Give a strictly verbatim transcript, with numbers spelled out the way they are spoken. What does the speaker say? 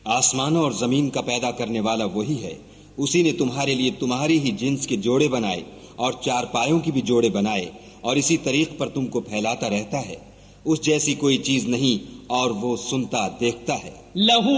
आसमानों और जमीन का पैदा करने वाला वही है। उसी ने तुम्हारे लिए तुम्हारी ही जिन्स के जोड़े बनाए और चार पायों की भी जोड़े बनाए और इसी तरीक पर तुमको फैलाता रहता है। उस जैसी कोई चीज नहीं और वो सुनता देखता है। लहू